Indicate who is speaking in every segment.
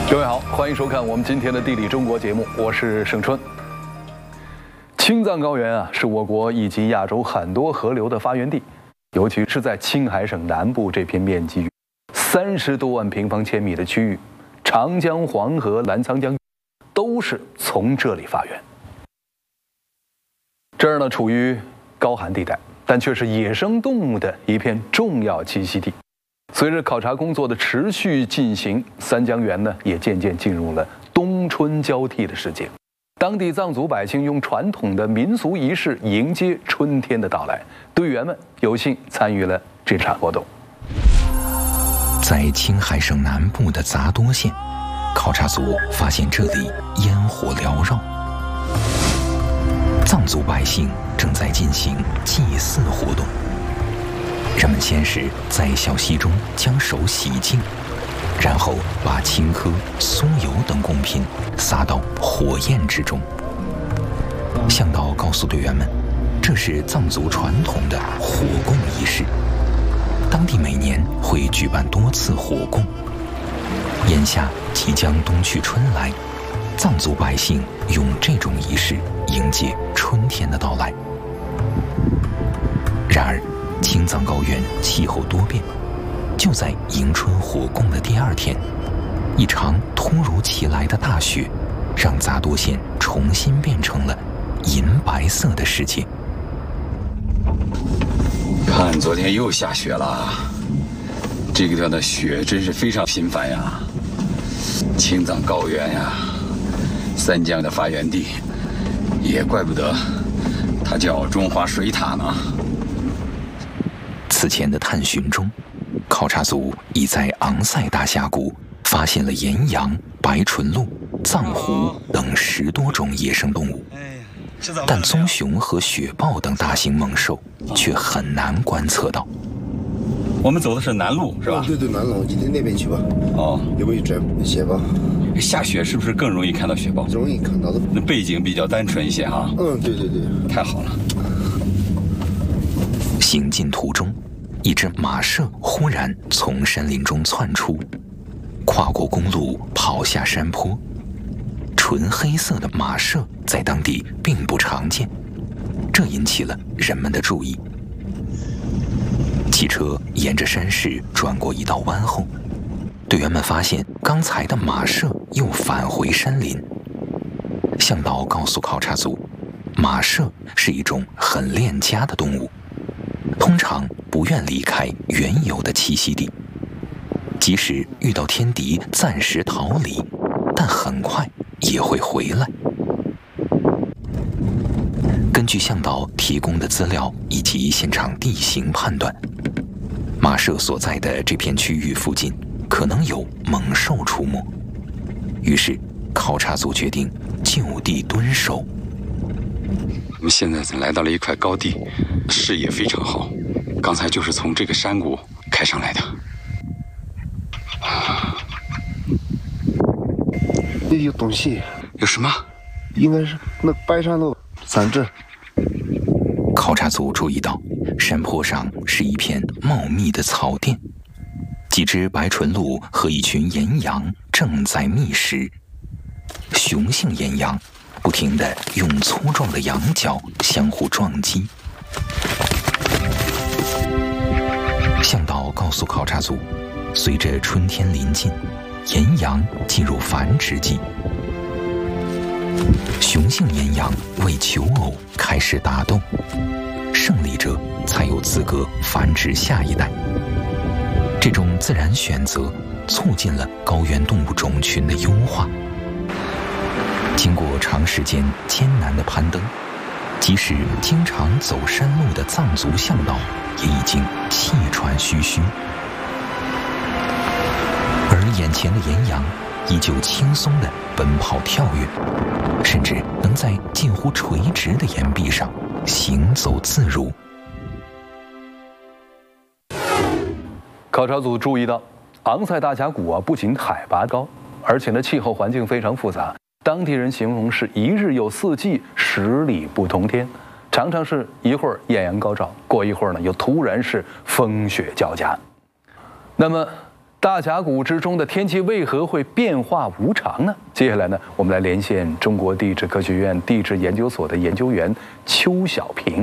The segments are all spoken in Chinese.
Speaker 1: 各位好，欢迎收看我们今天的《地理中国》节目，我是盛春。青藏高原啊，是我国以及亚洲很多河流的发源地，尤其是在青海省南部这片面积30多万平方千米的区域，长江、黄河、澜沧江都是从这里发源。这儿呢，处于高寒地带，但却是野生动物的一片重要栖息地。随着考察工作的持续进行，三江源呢也渐渐进入了冬春交替的时节。当地藏族百姓用传统的民俗仪式迎接春天的到来，队员们有幸参与了这场活动。
Speaker 2: 在青海省南部的杂多县，考察组发现这里烟火缭绕，藏族百姓正在进行祭祀活动。人们先是在小溪中将手洗净，然后把青稞、酥油等贡品撒到火焰之中。向导告诉队员们，这是藏族传统的火供仪式，当地每年会举办多次火供。眼下即将冬去春来，藏族百姓用这种仪式迎接春天的到来。然而青藏高原气候多变，就在迎春火供的第2天，一场突如其来的大雪，让杂多县重新变成了银白色的世界。
Speaker 3: 看，昨天又下雪了，这个地方的雪真是非常频繁呀。青藏高原呀，三江的发源地，也怪不得它叫中华水塔呢。
Speaker 2: 此前的探寻中，考察组已在昂塞大峡谷发现了岩羊、白唇鹿、藏狐等10多种野生动物，但棕熊和雪豹等大型猛兽却很难观测到。
Speaker 3: 我们走的是南路，是吧？
Speaker 4: 对，南路，今天那边去吧。
Speaker 3: 哦，
Speaker 4: 有没有转雪豹？
Speaker 3: 下雪是不是更容易看到雪豹？
Speaker 4: 容易看到的。
Speaker 3: 那背景比较单纯一些哈。
Speaker 4: 对，
Speaker 3: 太好了。
Speaker 2: 行进途中，一只马舍忽然从山林中窜出，跨过公路，跑下山坡。纯黑色的马舍在当地并不常见，这引起了人们的注意。汽车沿着山势转过一道弯后，队员们发现刚才的马舍又返回山林。向导告诉考察组，马舍是一种很恋家的动物，通常不愿离开原有的栖息地，即使遇到天敌暂时逃离，但很快也会回来。根据向导提供的资料以及现场地形判断，马舍所在的这片区域附近可能有猛兽出没，于是考察组决定就地蹲守。
Speaker 3: 我们现在来到了一块高地，视野非常好，刚才就是从这个山谷开上来的。
Speaker 4: 那里有东西。
Speaker 3: 有什么？
Speaker 4: 应该是那白山鹿3只。
Speaker 2: 考察组注意到，山坡上是一片茂密的草甸，几只白唇鹿和一群岩羊正在觅食。雄性岩羊不停地用粗壮的羊角相互撞击。向导告诉考察组，随着春天临近，岩羊进入繁殖季。雄性岩羊为求偶开始打斗，胜利者才有资格繁殖下一代。这种自然选择促进了高原动物种群的优化。经过长时间艰难的攀登，即使经常走山路的藏族向导也已经气喘吁吁，而眼前的岩羊依旧轻松地奔跑跳跃，甚至能在近乎垂直的岩壁上行走自如。
Speaker 1: 考察组注意到，昂塞大峡谷不仅海拔高，而且呢气候环境非常复杂。当地人形容是一日有4季，10里不同天，常常是一会儿艳阳高照，过一会儿呢又突然是风雪交加。那么大峡谷之中的天气为何会变化无常呢？接下来呢，我们来连线中国地质科学院地质研究所的研究员邱小平。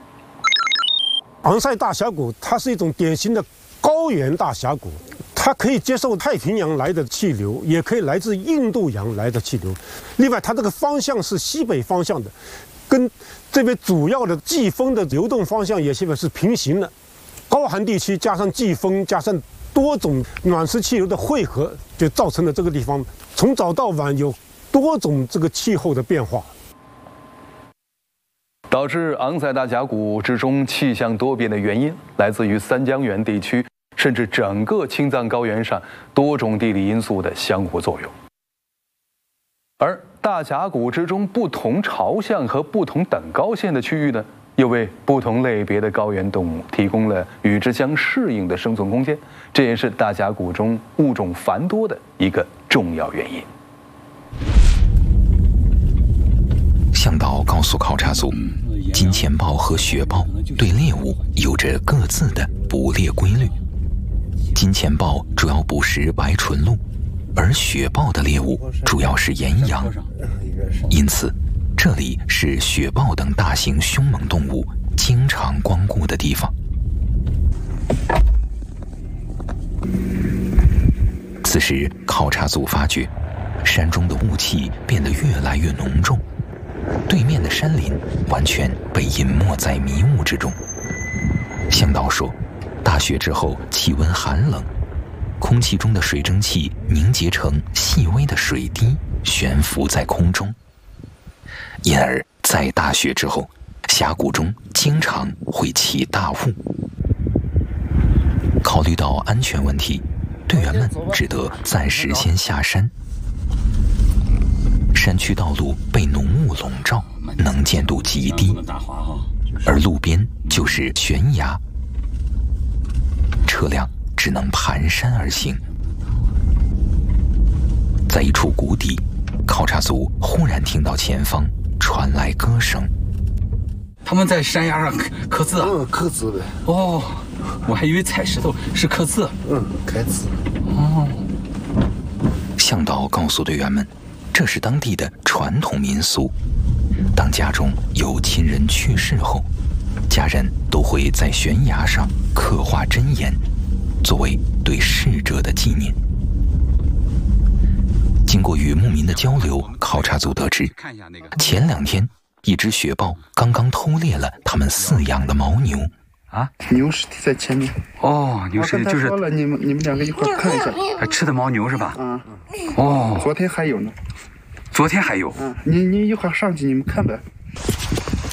Speaker 5: 昂塞大峡谷它是一种典型的高原大峡谷，它可以接受太平洋来的气流，也可以来自印度洋来的气流。另外，它这个方向是西北方向的，跟这边主要的季风的流动方向也基本是平行的。高寒地区加上季风加上多种暖湿气流的汇合，就造成了这个地方从早到晚有多种这个气候的变化，
Speaker 1: 导致昂塞大峡谷之中气象多变的原因，来自于三江源地区甚至整个青藏高原上多种地理因素的相互作用。而大峡谷之中不同朝向和不同等高线的区域呢，又为不同类别的高原动物提供了与之相适应的生存空间，这也是大峡谷中物种繁多的一个重要原因。
Speaker 2: 向导告诉考察组，金钱豹和雪豹对猎物有着各自的捕猎规律。金钱豹主要捕食白唇鹿，而雪豹的猎物主要是岩羊，因此这里是雪豹等大型凶猛动物经常光顾的地方。此时，考察组发觉，山中的雾气变得越来越浓重，对面的山林完全被隐没在迷雾之中。向导说，大雪之后气温寒冷，空气中的水蒸气凝结成细微的水滴，悬浮在空中。因而在大雪之后，峡谷中经常会起大雾。考虑到安全问题，队员们只得暂时先下山。山区道路被浓雾笼罩，能见度极低，而路边就是悬崖，车辆只能蹒跚而行。在一处谷底，考察组忽然听到前方传来歌声。
Speaker 3: 他们在山崖上刻字啊？
Speaker 4: 刻字呗。
Speaker 3: 哦，我还以为踩石头是刻字。
Speaker 4: 刻字。
Speaker 3: 哦。
Speaker 2: 向导告诉队员们，这是当地的传统民俗。当家中有亲人去世后，家人都会在悬崖上刻画真言，作为对逝者的纪念。经过与牧民的交流，考察组得知，前2天，一只雪豹刚刚偷猎了他们饲养的牦牛。
Speaker 6: 啊，
Speaker 4: 牛尸体在前面。
Speaker 6: 哦，牛尸体就是。
Speaker 4: 我跟他说了，你们2个一块看一下。
Speaker 6: 吃的牦牛是吧？
Speaker 4: 哦，昨天还有呢。
Speaker 6: 昨天还有。
Speaker 4: 你一会儿上去你们看呗。